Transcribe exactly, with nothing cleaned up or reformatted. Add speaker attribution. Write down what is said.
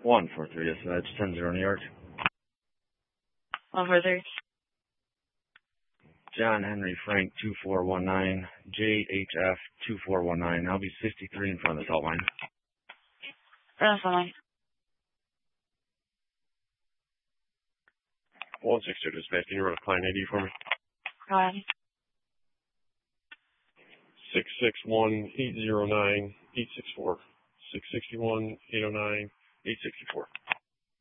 Speaker 1: one four three, dispatch, ten zero New York.
Speaker 2: one four three.
Speaker 1: John Henry Frank two four one nine, J H F two four one nine. I'll be sixty-three in front of the salt line.
Speaker 2: Front of the line.
Speaker 3: one six two, dispatch, can you run a client I D for me?
Speaker 2: Go ahead.
Speaker 3: six six one, eight zero nine, eight six four. six six one, eight oh nine, eight six four.